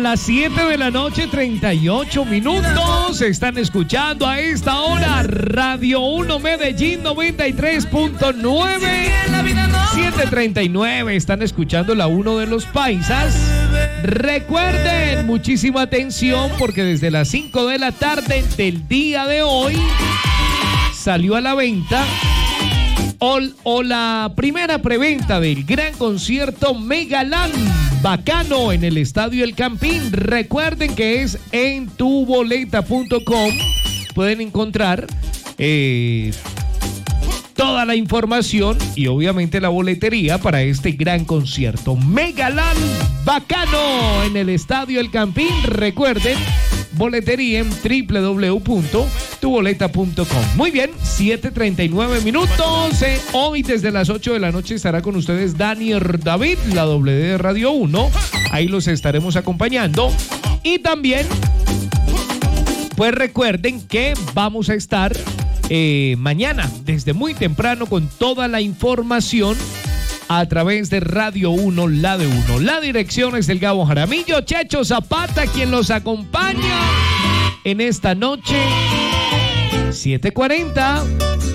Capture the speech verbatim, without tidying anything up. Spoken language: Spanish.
las siete de la noche, treinta y ocho minutos. Están escuchando a esta hora Radio uno Medellín noventa y tres punto nueve. siete treinta y nueve. Están escuchando la uno de los paisas. Recuerden, muchísima atención, porque desde las cinco de la tarde del día de hoy salió a la venta o, o la primera preventa del gran concierto Megaland Bacano en el Estadio El Campín. Recuerden que es en tu boleta punto com. Pueden encontrar eh, toda la información y obviamente la boletería para este gran concierto Megaland Bacano en el Estadio El Campín. Recuerden, boletería en doble u doble u doble u punto tu boleta punto com. Muy bien, siete treinta y nueve minutos. Eh, hoy desde las ocho de la noche estará con ustedes Daniel David, la doble D de Radio uno. Ahí los estaremos acompañando. Y también, pues recuerden que vamos a estar eh, mañana desde muy temprano con toda la información a través de Radio uno, la de uno. La dirección es del Gabo Jaramillo, Checho Zapata, quien los acompaña en esta noche. siete cuarenta.